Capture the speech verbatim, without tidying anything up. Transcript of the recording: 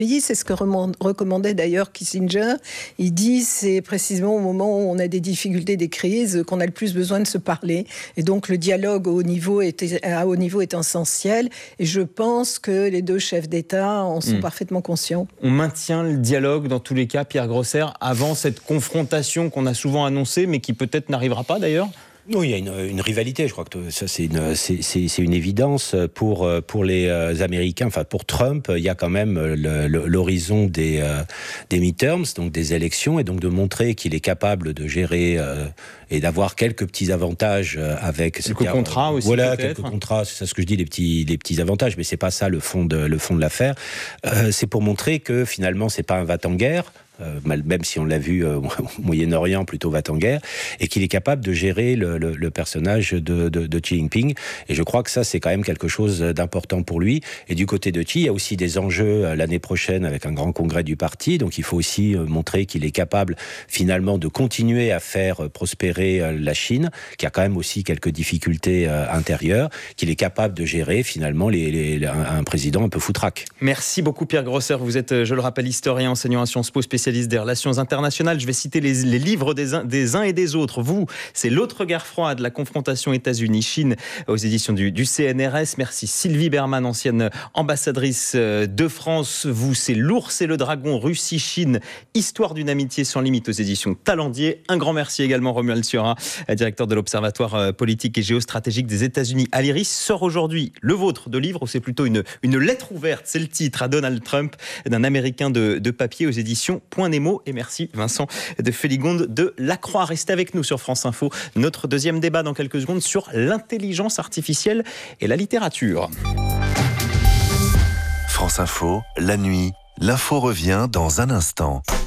Oui, c'est ce que recommandait d'ailleurs Kissinger. Il dit c'est précisément au moment où on a des difficultés, des crises, qu'on a le plus besoin de se parler. Et donc le dialogue au niveau est, à haut niveau est essentiel. Et je pense que les deux chefs d'État en sont mmh. parfaitement conscients. On maintient le dialogue dans tous les cas, Pierre Grosser, avant cette confrontation qu'on a souvent annoncée, mais qui peut-être n'arrivera pas d'ailleurs ? Non, il y a une, une rivalité, je crois que ça c'est une, c'est, c'est, c'est une évidence pour, pour les Américains, enfin pour Trump, il y a quand même le, le, l'horizon des, euh, des midterms, donc des élections, et donc de montrer qu'il est capable de gérer euh, et d'avoir quelques petits avantages avec... Quelques contrats aussi Voilà, peut-être. quelques contrats, c'est ça ce que je dis, les petits, les petits avantages, mais c'est pas ça le fond de, le fond de l'affaire. Euh, c'est pour montrer que finalement c'est pas un va-t-en-guerre, Euh, même si on l'a vu euh, au Moyen-Orient, plutôt va-t-en-guerre, et qu'il est capable de gérer le, le, le personnage de, de, de Xi Jinping. Et je crois que ça, c'est quand même quelque chose d'important pour lui. Et du côté de Xi, il y a aussi des enjeux euh, l'année prochaine avec un grand congrès du parti. Donc il faut aussi euh, montrer qu'il est capable, finalement, de continuer à faire euh, prospérer euh, la Chine, qui a quand même aussi quelques difficultés euh, intérieures, qu'il est capable de gérer, finalement, les, les, les, un, un président un peu foutraque. Merci beaucoup, Pierre Grosser. Vous êtes, je le rappelle, historien, enseignant à Sciences Po, spécialiste des relations internationales. Je vais citer les, les livres des uns, des uns et des autres. Vous, c'est L'autre guerre froide, la confrontation États-Unis-Chine aux éditions du, du C N R S. Merci Sylvie Berman, ancienne ambassadrice de France. Vous, c'est L'ours et le dragon, Russie-Chine, histoire d'une amitié sans limite aux éditions Talendier. Un grand merci également Romuald Surin, directeur de l'Observatoire politique et géostratégique des États-Unis à l'I R I S. Sort aujourd'hui le vôtre de livre, ou c'est plutôt une, une lettre ouverte, c'est le titre, à Donald Trump, d'un Américain de, de papier aux éditions Point Nemo. Et merci Vincent de Féligonde de Lacroix. Restez avec nous sur France Info. Notre deuxième débat dans quelques secondes sur l'intelligence artificielle et la littérature. France Info, la nuit, l'info revient dans un instant.